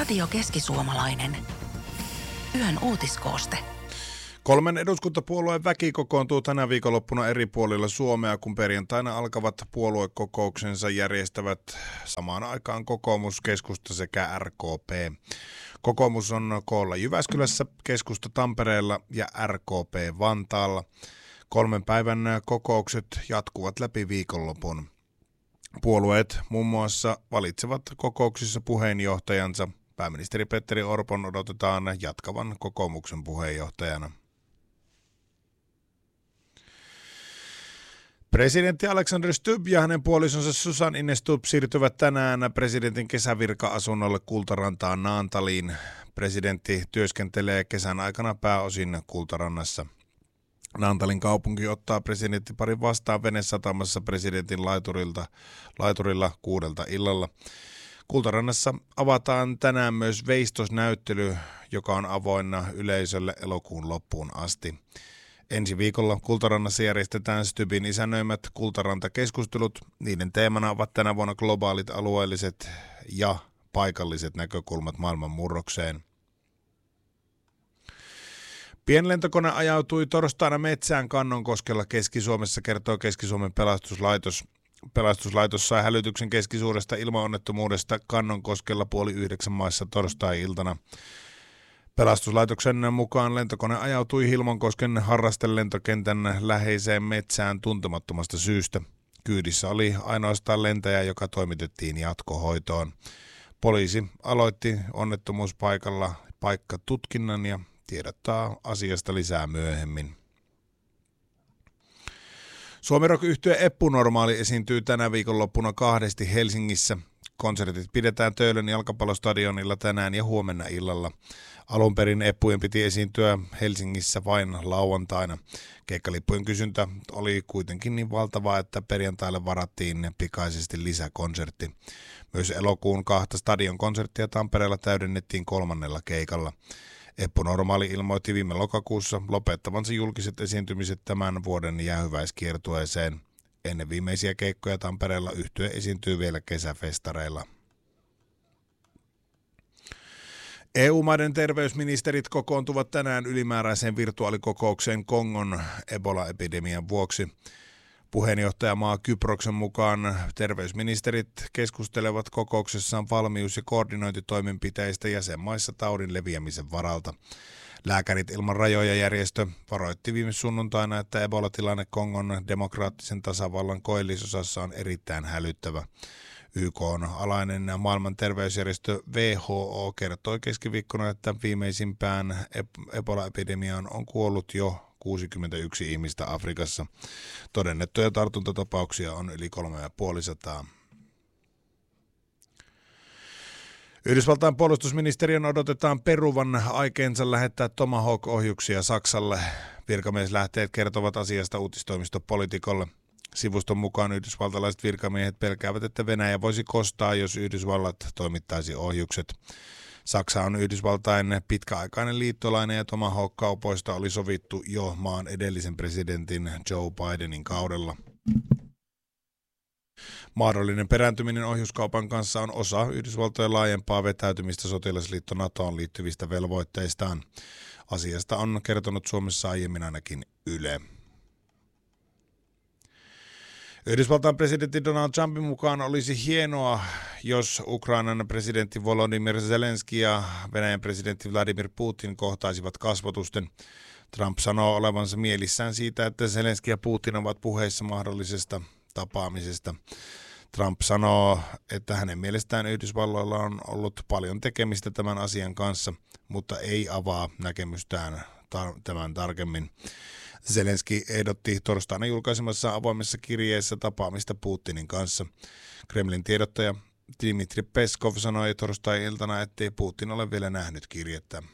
Radio Keski-Suomalainen. Yön uutiskooste. 3 eduskuntapuolueen väki kokoontuu tänä viikonloppuna eri puolilla Suomea, kun perjantaina alkavat puoluekokouksensa järjestävät samaan aikaan kokoomus, keskusta sekä RKP. Kokoomus on koolla Jyväskylässä, keskusta Tampereella ja RKP Vantaalla. 3 päivän kokoukset jatkuvat läpi viikonlopun. Puolueet muun muassa valitsevat kokouksissa puheenjohtajansa. Pääministeri Petteri Orpon odotetaan jatkavan kokoomuksen puheenjohtajana. Presidentti Alexander Stubb ja hänen puolisonsa Susan Ines Stubb siirtyvät tänään presidentin kesävirka-asunnolle Kultarantaan Naantaliin. Presidentti työskentelee kesän aikana pääosin Kultarannassa. Naantalin kaupunki ottaa presidenttiparin vastaan venesatamassa presidentin laiturilla 6 illalla. Kultarannassa avataan tänään myös veistosnäyttely, joka on avoinna yleisölle elokuun loppuun asti. Ensi viikolla Kultarannassa järjestetään Stubbin isännöimät Kultaranta-keskustelut. Niiden teemana ovat tänä vuonna globaalit, alueelliset ja paikalliset näkökulmat maailman murrokseen. Pienlentokone ajautui torstaina metsään Kannonkoskella Keski-Suomessa, kertoo Keski-Suomen pelastuslaitos. Pelastuslaitos sai hälytyksen keskisuuresta ilmaonnettomuudesta Kannonkoskella 8:30 maissa torstai-iltana. Pelastuslaitoksen mukaan lentokone ajautui Hilmonkosken harrastelentokentän läheiseen metsään tuntemattomasta syystä. Kyydissä oli ainoastaan lentäjä, joka toimitettiin jatkohoitoon. Poliisi aloitti onnettomuuspaikalla paikkatutkinnan ja tiedottaa asiasta lisää myöhemmin. Suomi-rock-yhtye Eppu Normaali esiintyy tänä viikonloppuna 2 Helsingissä. Konsertit pidetään Töölön jalkapallostadionilla tänään ja huomenna illalla. Alun perin Eppujen piti esiintyä Helsingissä vain lauantaina. Keikkalippujen kysyntä oli kuitenkin niin valtavaa, että perjantaille varattiin pikaisesti lisäkonsertti. Myös elokuun 2 stadionkonserttia Tampereella täydennettiin 3. keikalla. Eppu Normaali ilmoitti viime lokakuussa lopettavansa julkiset esiintymiset tämän vuoden jäähyväiskiertueeseen. Ennen viimeisiä keikkoja Tampereella yhtye esiintyy vielä kesäfestareilla. EU-maiden terveysministerit kokoontuvat tänään ylimääräiseen virtuaalikokoukseen Kongon Ebola-epidemian vuoksi. Puheenjohtajamaa Kyproksen mukaan terveysministerit keskustelevat kokouksessaan valmius- ja koordinointitoimenpiteistä jäsenmaissa taudin leviämisen varalta. Lääkärit ilman rajoja -järjestö varoitti viime sunnuntaina, että Ebola-tilanne Kongon demokraattisen tasavallan koillisosassa on erittäin hälyttävä. YK:n alainen maailman terveysjärjestö WHO kertoi keskiviikkona, että viimeisimpään Ebola-epidemiaan on kuollut jo 61 ihmistä Afrikassa. Todennettuja tartuntatapauksia on yli 350. Yhdysvaltain puolustusministeriön odotetaan peruvan aikeensa lähettää Tomahawk-ohjuksia Saksalle. Virkamieslähteet kertovat asiasta uutistoimisto Politicolle. Sivuston mukaan yhdysvaltalaiset virkamiehet pelkäävät, että Venäjä voisi kostaa, jos Yhdysvallat toimittaisi ohjukset. Saksa on Yhdysvaltain pitkäaikainen liittolainen ja Tomahawk-kaupoista oli sovittu jo maan edellisen presidentin Joe Bidenin kaudella. Mahdollinen perääntyminen ohjuskaupan kanssa on osa Yhdysvaltojen laajempaa vetäytymistä sotilasliitto NATOon liittyvistä velvoitteistaan. Asiasta on kertonut Suomessa aiemmin ainakin Yle. Yhdysvaltain presidentti Donald Trumpin mukaan olisi hienoa, jos Ukrainan presidentti Volodymyr Zelenski ja Venäjän presidentti Vladimir Putin kohtaisivat kasvotusten. Trump sanoo olevansa mielissään siitä, että Zelenski ja Putin ovat puheissa mahdollisesta tapaamisesta. Trump sanoo, että hänen mielestään Yhdysvalloilla on ollut paljon tekemistä tämän asian kanssa, mutta ei avaa näkemystään tämän tarkemmin. Zelenski ehdotti torstaina julkaisemassa avoimessa kirjeessä tapaamista Putinin kanssa. Kremlin tiedottaja Dmitri Peskov sanoi torstai-iltana, ettei Putin ole vielä nähnyt kirjettä.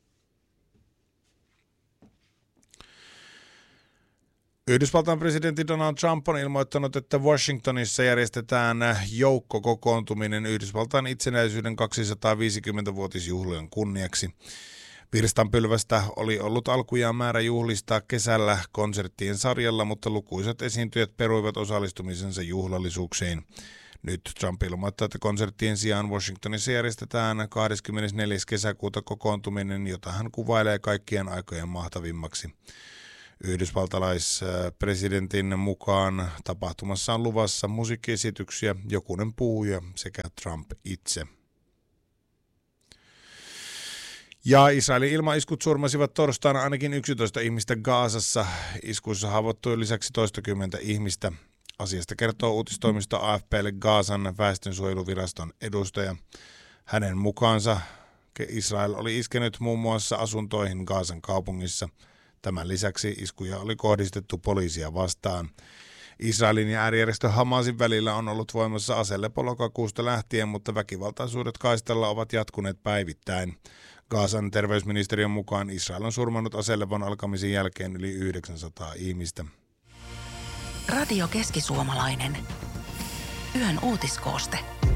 Yhdysvaltain presidentti Donald Trump on ilmoittanut, että Washingtonissa järjestetään joukkokokoontuminen Yhdysvaltain itsenäisyyden 250-vuotisjuhlien kunniaksi. Virstanpylvästä oli ollut alkujaan määrä juhlistaa kesällä konserttien sarjalla, mutta lukuisat esiintyjät peruivat osallistumisensa juhlallisuuksiin. Nyt Trump ilmoittaa, että konserttien sijaan Washingtonissa järjestetään 24. kesäkuuta kokoontuminen, jota hän kuvailee kaikkien aikojen mahtavimmaksi. Yhdysvaltalaispresidentin mukaan tapahtumassa on luvassa musiikkiesityksiä, jokunen puhuja sekä Trump itse. Ja Israelin ilmaiskut surmasivat torstaina ainakin 11 ihmistä Gazassa. Iskuissa haavoittui lisäksi toistakymmentä ihmistä. Asiasta kertoo uutistoimisto AFP:lle Gazan väestönsuojeluviraston edustaja. Hänen mukaansa Israel oli iskenyt muun muassa asuntoihin Gazan kaupungissa. Tämän lisäksi iskuja oli kohdistettu poliisia vastaan. Israelin ja äärijärjestö Hamasin välillä on ollut voimassa aselepo lokakuusta lähtien, mutta väkivaltaisuudet kaistalla ovat jatkuneet päivittäin. Gazan terveysministeriön mukaan Israel on surmannut aselevon alkamisen jälkeen yli 900 ihmistä. Radio Keski-Suomalainen. Yön uutiskooste.